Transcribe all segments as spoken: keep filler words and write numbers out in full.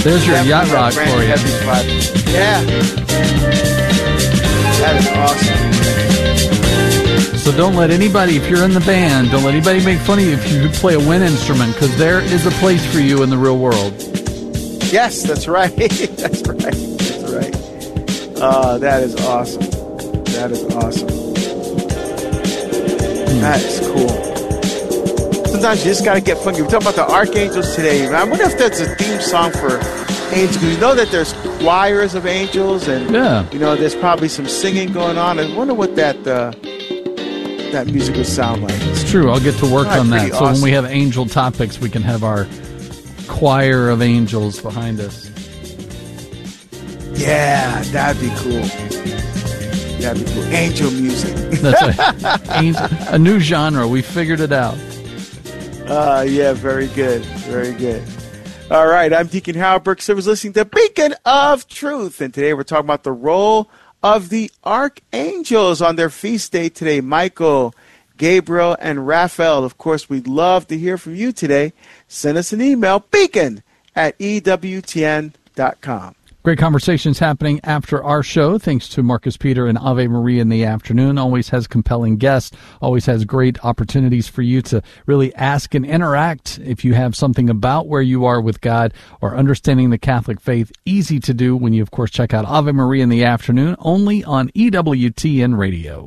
There's your yacht rock for you. Yeah. That is awesome. So don't let anybody, if you're in the band, don't let anybody make fun of you if you play a wind instrument, because there is a place for you in the real world. Yes, that's right. That's right. That's right. Uh, that is awesome. That is awesome. Hmm. That is cool. Sometimes you just got to get funky. We're talking about the archangels today. I wonder if that's a theme song for angels. You know that there's choirs of angels, and yeah. you know there's probably some singing going on. I wonder what that uh, that music would sound like. It's true. I'll get to work right, on that. awesome. So when we have angel topics, we can have our choir of angels behind us. Yeah, that'd be cool. That'd be cool. Angel music. That's a, angel, a new genre. We figured it out. Uh, yeah, very good. Very good. All right, I'm Deacon Howard Burke. So I was listening to Beacon of Truth, and today we're talking about the role of the archangels on their feast day today. Michael, Gabriel, and Raphael. Of course, we'd love to hear from you today. Send us an email, beacon at E W T N dot com. Great conversations happening after our show, thanks to Marcus Peter and Ave Maria in the afternoon. Always has compelling guests, always has great opportunities for you to really ask and interact. If you have something about where you are with God or understanding the Catholic faith, easy to do when you, of course, check out Ave Maria in the afternoon, only on E W T N Radio.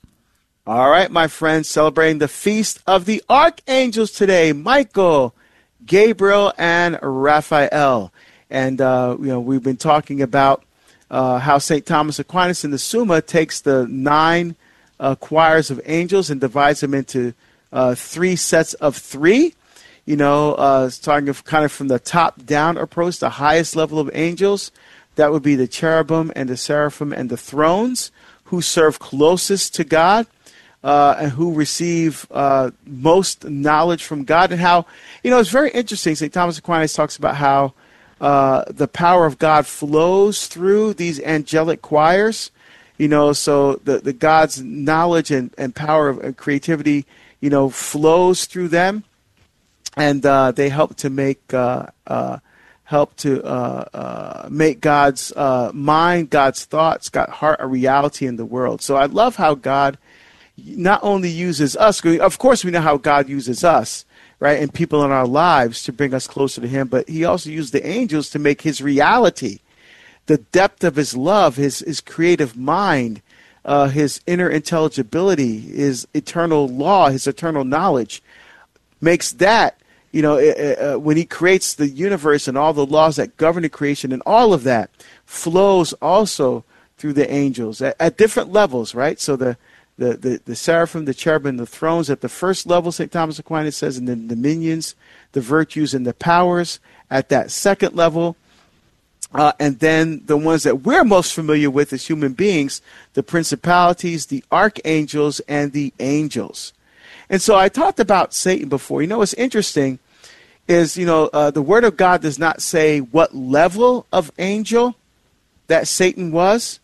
All right, my friends, celebrating the Feast of the Archangels today, Michael, Gabriel, and Raphael. And, uh, you know, we've been talking about uh, how Saint Thomas Aquinas in the Summa takes the nine uh, choirs of angels and divides them into uh, three sets of three. You know, uh, starting of kind of from the top-down approach, the highest level of angels. That would be the cherubim and the seraphim and the thrones, who serve closest to God. Uh, and who receive uh, most knowledge from God. And how, you know, it's very interesting. Saint Thomas Aquinas talks about how uh, the power of God flows through these angelic choirs. You know, so the, the God's knowledge and, and power of and creativity, you know, flows through them. And uh, they help to make uh, uh, help to uh, uh, make God's uh, mind, God's thoughts, God's heart a reality in the world. So I love how God not only uses us, of course we know how God uses us, right, and people in our lives to bring us closer to him, but he also used the angels to make his reality, the depth of his love, his, his creative mind, uh, his inner intelligibility, his eternal law, his eternal knowledge, makes that, you know, uh, uh, when he creates the universe and all the laws that govern the creation, and all of that flows also through the angels at, at different levels, right? So the The, the, the seraphim, the cherubim, the thrones at the first level, Saint Thomas Aquinas says, and the dominions, the virtues, and the powers at that second level. Uh, and then the ones that we're most familiar with as human beings, the principalities, the archangels, and the angels. And so I talked about Satan before. You know, what's interesting is, you know, uh, the Word of God does not say what level of angel that Satan was.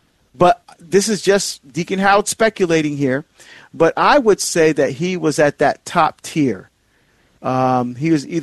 But this is just Deacon Howard speculating here. But I would say that he was at that top tier. Um, he was either